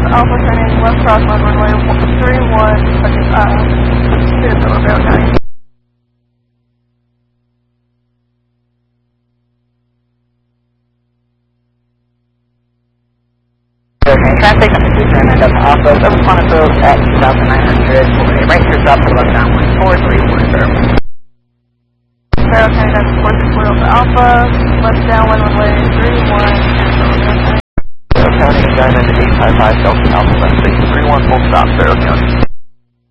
Alpha turning left crosswind runway 31, to Silverdale County. Okay, traffic, number 2 turn end up Alpha, over Quantico at 2,900, over right to stop for left downwind 431, sir. Silverdale County, that's 464 Alpha Alpha, left downwind runway 31, to Silverdale County. County, Diamond 855, Delta Alpha, 631, full stop, Silverdale County.